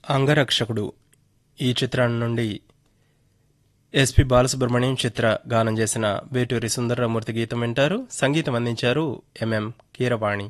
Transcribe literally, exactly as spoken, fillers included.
అంగరక్షకుడు ఈ చిత్రం నుండి ఎస్పి బాలసుబ్రహ్మణ్యం చిత్ర గానం చేసిన వేటూరి సుందరరామూర్తి గీతం వింటారు. సంగీతం అందించారు ఎంఎం కీరవాణి.